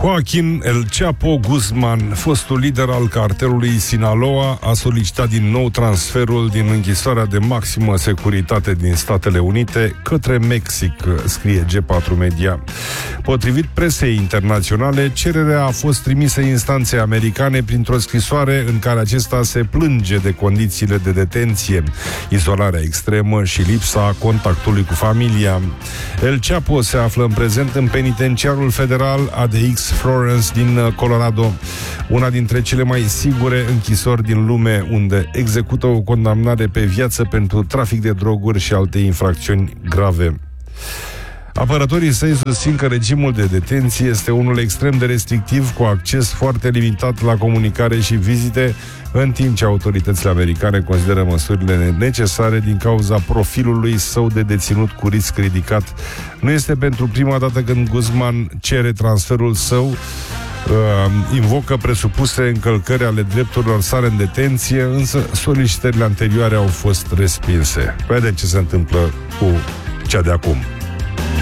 Joaquin El Chapo Guzman, fostul lider al cartelului Sinaloa, a solicitat din nou transferul din închisoarea de maximă securitate din Statele Unite către Mexic, scrie G4 Media. Potrivit presei internaționale, cererea a fost trimisă instanței americane printr-o scrisoare în care acesta se plânge de condițiile de detenție, izolarea extremă și lipsa contactului cu familia. El Chapo se află în prezent în penitenciarul federal ADX Florence din Colorado, una dintre cele mai sigure închisori din lume, unde execută o condamnare pe viață pentru trafic de droguri și alte infracțiuni grave. Apărătorii săi susțin că regimul de detenție este unul extrem de restrictiv, cu acces foarte limitat la comunicare și vizite, în timp ce autoritățile americane consideră măsurile necesare din cauza profilului său de deținut cu risc ridicat. Nu este pentru prima dată când Guzman cere transferul său, invocă presupuse încălcări ale drepturilor sale în detenție, însă solicitările anterioare au fost respinse. Vedem ce se întâmplă cu cea de acum.